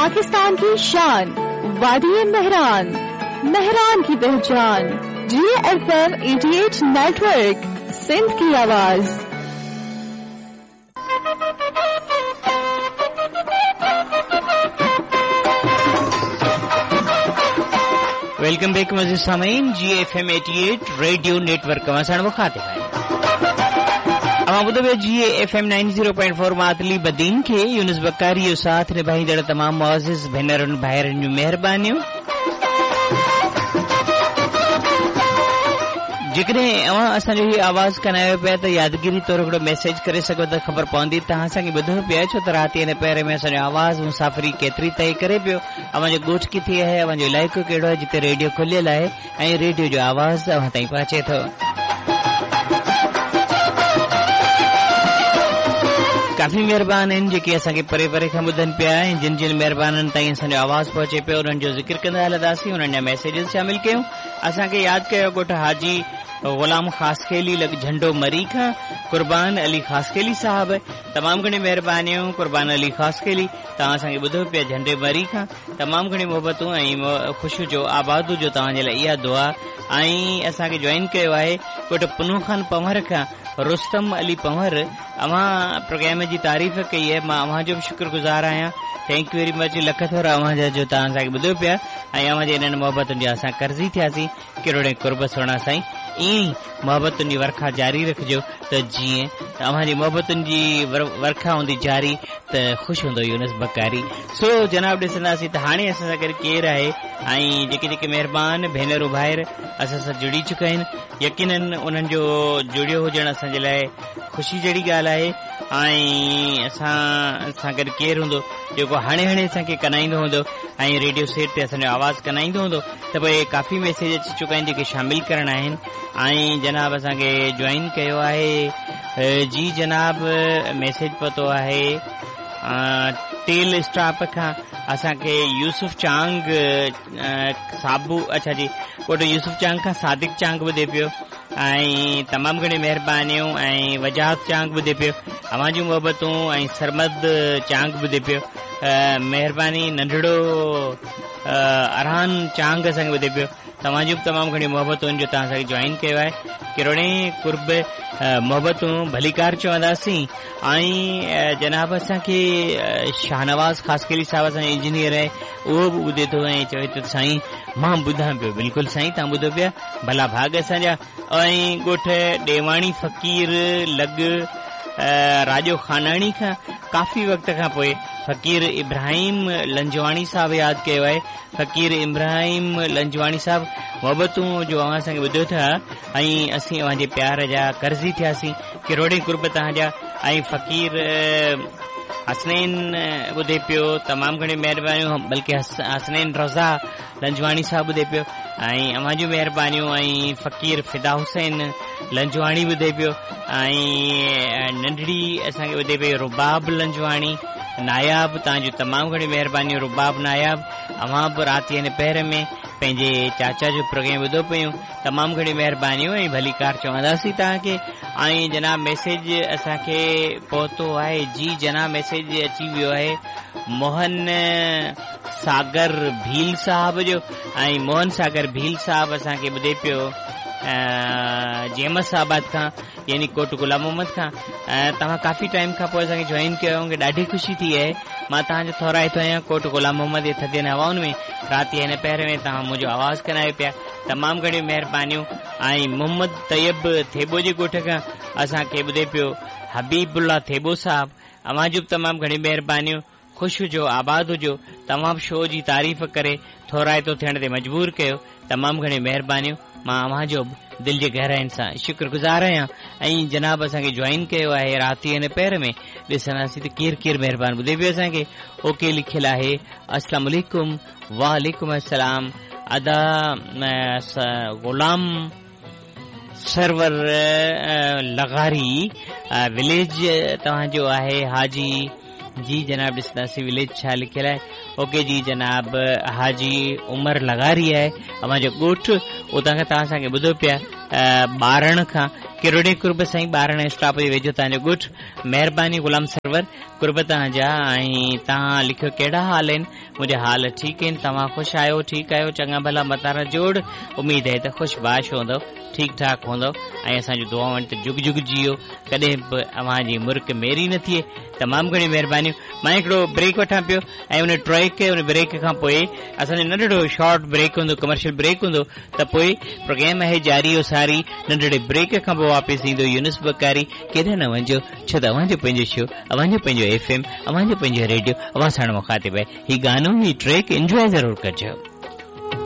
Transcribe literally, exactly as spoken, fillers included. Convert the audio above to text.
पाकिस्तान की शान, वादी मेहरान, मेहरान की पहचान, जी एफ एम अठासी नेटवर्क, सिंध की आवाज। वेलकम बैक मज़ीद सामीन, जी एफ एम अठासी रेडियो नेटवर्क वसाण मुखातिब है। अवां ॿुधो पिया जी एफ एम नवानवे पॉइंट चार मातली बदीन खे यूनुस बकारी जो साथ निभाईंदड़ तमाम मुअज़्ज़िज़ भेनरुनि भाइरनि जूं महिरबानियूं। जेकॾहिं अवां असांजो ही आवाज़ कंदा आहियो पिया त यादगिरी तौर हिकिड़ो मैसेज करे सघो त ख़बर पवंदी तव्हां असांखे ॿुधो पिया, छो त राति हिन पहिरें में असांजो आवाज़ मुसाफ़िरी केतिरी तय करे पियो। अवांजो ॻोठ किथे आहे, अवांजो इलाइक़ो कहिड़ो आहे जिते रेडियो खुलियल आहे ऐं रेडियो जो आवाज़ अवां ताईं पहुचे थो। काफ़ी महिरबान आहिनि जेके असांखे परे परे खां ॿुधनि पिया ऐं जिन जिन महिरबाननि ताईं असांजो आवाज़ पहुचे पियो उन्हनि जो ज़िक्र कंदा हलंदासीं, उन्हनि जा मैसेजिस शामिल कयूं। असांखे यादि कयो ॻोठ हाजी गुलाम ख़ासखेली लग झंडो मरी खां कुर्बान अली ख़ासखेली साहब, तमामु घणी महिरबानियूं कुर्बान अली ख़ासखेली, तव्हां असांखे ॿुधो पिया झंडे मरी खां। तमामु घणी मोहबतूं ऐं ख़ुशियूं जो आबादू जो तव्हांजे लाइ इहा दुआ। ऐं असांखे जॉइन कयो आहे ॻोठ पुनू ख़ान पंवर खां रुस्तम अली पंवर। अवां प्रोग्राम जी तारीफ़ कई आहे, मां अव्हां जो बि शुक्रगुज़ार आहियां। थैंक यू वेरी मच, लख थोरा अव्हां जा जो तव्हां असांखे ॿुधो पिया ऐं अव्हां जे इन्हनि मोहबतुनि जा असां कर्ज़ी थियासीं। किरोड़े कुर्ब सुहिणा साईं, ईअं ई मोहबतुनि जी वर्खा जारी रखिजो त जीअं तव्हांजी मोहबतुनि जी वर्खा हूंदी जारी त ख़ुशि हूंदो यूनुस बकारी। सो जनाब ॾिसंदासीं त हाणे असां सां गॾु केरु आहे ऐं जेके जेके महिरबान भेनरूं भाइर असां सां जुड़ी चुका आहिनि। यकीनन उन्हनि जो जुड़ियो हुजणु असांजे लाइ ख़ुशी जहिड़ी ॻाल्हि आहे। ऐं असां सां गॾु केरु हूंदो जेको हाणे हाणे असांखे कनाईंदो हूंदो ऐं रेडियो सेट ते असांजो आवाज़ कनाईंदो हूंदो त भई काफ़ी मैसेज अची चुका आहिनि जेके शामिल करणा आहिनि। ऐं जनाब असांखे जॉइन कयो आहे जी जनाब मैसेज पतो आहे टेल स्टाफ खां असांखे यूसुफ चांग साबू, अच्छा जी ॻोठ यूसुफ चांग खां सादिक चांग ॿुधे पियो ऐं तमामु घणी महिरबानियूं ऐं वजाहत चांग ॿुधे पियो। अवां जूं मोहबतूं ऐं सरमद चांग ॿुधे पियो। महिरबानी नंढड़ो अरहान चांग असांखे ॿुधे पियो। तव्हां जूं बि तमामु घणी मोहबतुनि जो तव्हां असांखे जॉइन कयो आहे। किरोड़े कुर्ब मोहबतूं भलीकार चवंदासीं। ऐं जनाब असांखे शाहनवाज़ ख़ासखेली साहिब असांजो इंजीनियर आहे, उहो बि ॿुधे थो ऐं चवे थो साईं मां ॿुधां पियो। बिल्कुलु साईं, तव्हां ॿुधो पिया, भला भाग असांजा। ऐं ॻोठ ॾेवाणी फ़क़ीर लॻ राजो खानाणी खां काफ़ी वक़्त खां पोइ फ़क़ीर इब्राहिम लंजवाणी साहब यादि कयो आहे। फ़क़ीर इब्राहिम लंजवाणी साहब, मोहबतूं जो अव्हां असांखे ॿुधो था ऐं असीं अव्हांजे प्यार जा कर्ज़ी थियासीं। किरोड़े कुर्ब तव्हांजा। ऐं फ़क़ीर हसनैन ॿुधे पियो, तमामु घणी महिरबानियूं, बल्कि हसनैन रज़ा लंजवाणी साहब ॿुधे पियो ऐं अव्हां जूं महिरबानियूं। ऐं फ़क़ीर फिदा हुसैन लंजवाणी ॿुधे पियो ऐं नंढड़ी असांखे ॿुधे पियो रुबाब लंजवाणी। नायाब, तव्हांजूं तमामु घणी महिरबानियूं रुबाब नायाब। अव्हां बि राति हिन पहिर में पंहिंजे चाचा जो प्रोग्राम ॿुधो पियूं, तमामु घणी महिरबानियूं ऐं भलीकार चवंदासीं तव्हांखे। ऐं जनाब मैसेज असांखे पहुतो आहे, जी जनाब मैसेज अची वियो आहे मोहन सागर भील साहब जो। ऐं मोहन सागर भील साहब असांखे ॿुधे पियो जेमसाबाद खां, यानी कोट गुलाम मोहम्मद खां। तव्हां काफ़ी टाइम खां पोइ असांखे जॉइन कयो, मूंखे ॾाढी ख़ुशी थी आहे। मां तव्हांजो थोराइतो आहियां कोट गुलाम मोहम्मद जे थधे हवाउनि में। राति हिन पहिरें में तव्हां मुंहिंजो आवाज़ कनायो पिया, तमामु घणियूं महिरबानियूं। ऐं मोहम्मद तैयब थेबो जे ॻोठ खां असांखे ॿुधे पियो हबीबुल्ला थेबो साहब। अव्हां जूं बि तमामु घणी महिरबानियूं। ख़ुशि हुजो, आबाद हुजो, तमामु शो जी तारीफ़ करे थोराइतो थियण ते मजबूर कयो, तमामु घणी महिरबानियूं। मां अव्हां जो बि दिलि जे गहराइनि सां शुक्रगुज़ार आहियां। ऐं जनाब असांखे जॉइन कयो आहे राति हिन पहिर में। ॾिसंदासीं त केरु केरु महिरबानी ॿुधे पियो असांखे। ओके लिखियलु आहे अस्सलाम वालेकुम। वालेकुम अस्सलाम। अदा गुलाम सरवर लगारी विलेज तव्हांजो आहे, हाजी जी जनाब ॾिसंदासीं विलेज छा लिखियल आहे। ओके जी जनाब हाजी उमर लगारी आहे अमांजो ॻोठ उतां खां तव्हां असांखे ॿुधो पिया ॿारण खां किरोड़े कुर्ब साईं ॿारण स्टॉप जे वेझो तव्हांजो ॻोठ। महिरबानी गुलाम सरवर कुर्ब तव्हांजा। ऐं तव्हां लिखियो कहिड़ा हाल आहिनि? मुंहिंजा हाल ठीकु आहिनि। तव्हां ख़ुशि आहियो? ठीकु आहियो? चङा भला मतारा जोड़। उमेद आहे त ख़ुशि बाश हूंदव, ठीकु ठाक हूंदव ऐं असांजूं दुआऊं त जुग जुग जियो, कॾहिं बि अव्हांजी मुल्क मेरी न थिए। तमामु घणी महिरबानियूं। मां हिकिड़ो ब्रेक वठां पियो ऐं उन ट्रैक खे उन ब्रेक खां पोइ असांजो नंढड़ो शॉर्ट ब्रेक हूंदो, कमर्शियल ब्रेक हूंदो, त पोइ प्रोग्राम आहे जारी सारी। नंढड़े ब्रेक खां पोइ वापसि ईंदो यूनुस बकारी। केॾे न वञो, छो त अव्हांजो पंहिंजो शो, अव्हांजो पंहिंजो एफ एम, अव्हांजो पंहिंजो रेडियो, अव्हां साण मुखातिब आहे। हीउ गानो, हीउ ट्रैक एंजॉय ज़रूरु कजो।